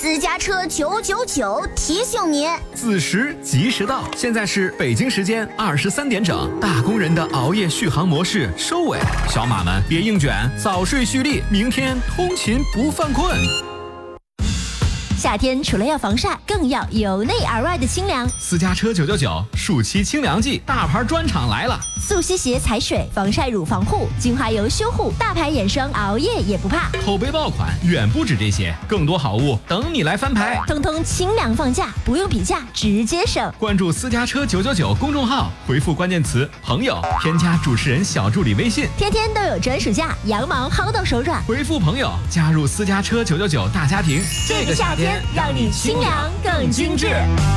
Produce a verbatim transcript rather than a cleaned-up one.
私家车九九九提醒您， 子时及时到。现在是北京时间二十三点整，大工人的熬夜续航模式收尾，小马们别硬卷，早睡蓄力，明天通勤不犯困。 夏天除了要防晒，更要由内而外的清凉。 私家车九九九暑期清凉季，大牌专场来了！ 速吸鞋踩水，防晒乳防护，精华油修护，大牌眼霜熬夜也不怕。 口碑爆款远不止这些，更多好物等你来翻牌， 通通清凉放价，不用比价，直接省。 关注私家车九九九公众号，回复关键词朋友，添加主持人小助理微信， 天天都有专属价，羊毛薅到手软。 回复朋友，加入私家车九九九大家庭， 这个夏天让你清凉更精致。